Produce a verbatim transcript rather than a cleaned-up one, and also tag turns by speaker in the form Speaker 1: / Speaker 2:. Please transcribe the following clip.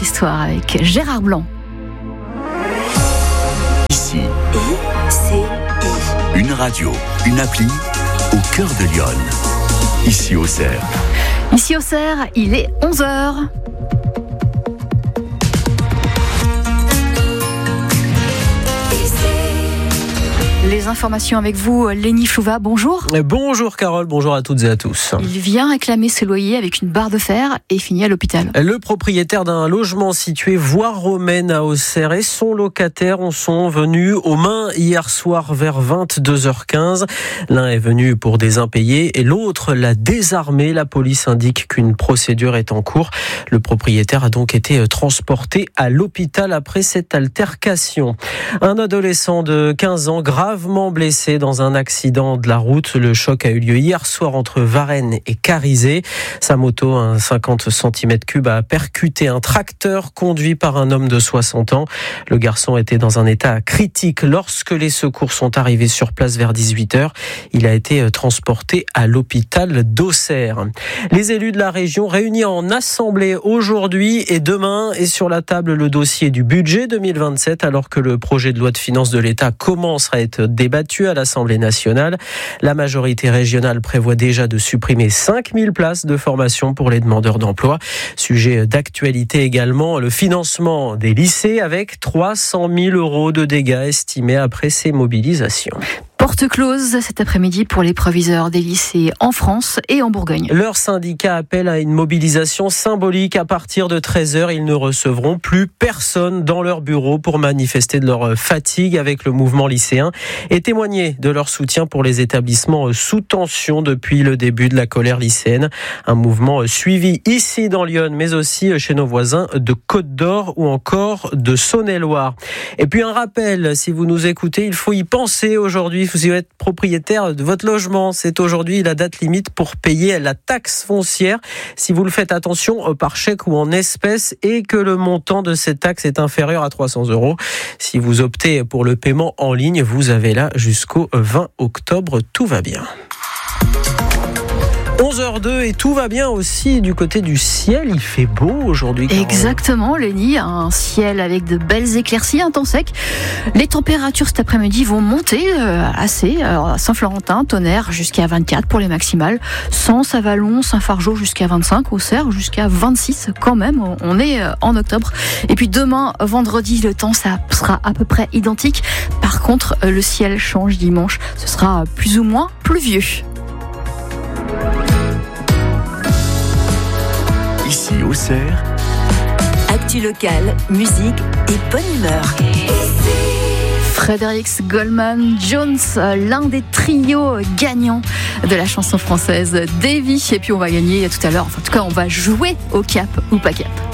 Speaker 1: histoire avec Gérard Blanc.
Speaker 2: Ici,
Speaker 3: I C I.
Speaker 2: une radio, une appli au cœur de Lyon. Ici Auxerre.
Speaker 1: Ici Auxerre, il est onze heures. Les informations avec vous, Lénie Chouva, bonjour.
Speaker 4: Bonjour Carole, bonjour à toutes et à tous.
Speaker 1: Il vient réclamer ses loyers avec une barre de fer et finit à l'hôpital.
Speaker 4: Le propriétaire d'un logement situé voie romaine à Auxerre et son locataire en sont venus aux mains hier soir vers vingt-deux heures quinze. L'un est venu pour des impayés et l'autre l'a désarmé. La police indique qu'une procédure est en cours. Le propriétaire a donc été transporté à l'hôpital après cette altercation. Un adolescent de quinze ans grave gravement blessé dans un accident de la route. Le choc a eu lieu hier soir entre Varennes et Carizet. Sa moto, un cinquante centimètres cubes, a percuté un tracteur conduit par un homme de soixante ans. Le garçon était dans un état critique lorsque les secours sont arrivés sur place vers dix-huit heures. Il a été transporté à l'hôpital d'Auxerre. Les élus de la région réunis en assemblée aujourd'hui et demain est sur la table le dossier du budget deux mille vingt-sept alors que le projet de loi de finances de l'État commence à être débattu à l'Assemblée nationale. La majorité régionale prévoit déjà de supprimer cinq mille places de formation pour les demandeurs d'emploi. Sujet d'actualité également, le financement des lycées avec trois cent mille euros de dégâts estimés après ces mobilisations.
Speaker 1: Porte close cet après-midi pour les proviseurs des lycées en France et en Bourgogne.
Speaker 4: Leur syndicat appelle à une mobilisation symbolique. À partir de treize heures, ils ne recevront plus personne dans leur bureau pour manifester de leur fatigue avec le mouvement lycéen et témoigner de leur soutien pour les établissements sous tension depuis le début de la colère lycéenne. Un mouvement suivi ici dans Lyon, mais aussi chez nos voisins de Côte d'Or ou encore de Saône-et-Loire. Et puis un rappel, si vous nous écoutez, il faut y penser aujourd'hui. Si vous êtes propriétaire de votre logement, c'est aujourd'hui la date limite pour payer la taxe foncière. Si vous le faites, attention, par chèque ou en espèces et que le montant de cette taxe est inférieur à trois cents euros. Si vous optez pour le paiement en ligne, vous avez là jusqu'au vingt octobre. Tout va bien. onze heures deux et tout va bien aussi du côté du ciel. Il fait beau aujourd'hui. Carole.
Speaker 1: Exactement, Lénie. Un ciel avec de belles éclaircies, un temps sec. Les températures cet après-midi vont monter euh, assez. Alors, Saint-Florentin, Tonnerre jusqu'à vingt-quatre pour les maximales. Sens, Avallon, Saint-Fargeau jusqu'à vingt-cinq. Auxerre jusqu'à vingt-six quand même. On est en octobre. Et puis demain, vendredi, le temps ça sera à peu près identique. Par contre, le ciel change dimanche. Ce sera plus ou moins pluvieux.
Speaker 2: Ici Auxerre.
Speaker 3: Actu locale, musique et bonne humeur.
Speaker 1: Fredericks, Goldman, Jones, l'un des trios gagnants de la chanson française Davy. Et puis on va gagner tout à l'heure, enfin, en tout cas on va jouer au cap ou pas cap.